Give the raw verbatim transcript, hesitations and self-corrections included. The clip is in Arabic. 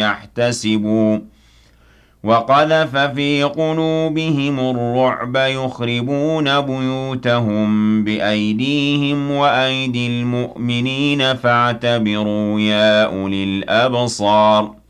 يحتسبوا وقذف في قلوبهم الرعب يخربون بيوتهم بأيديهم وأيدي المؤمنين فاعتبروا يا أولي الأبصار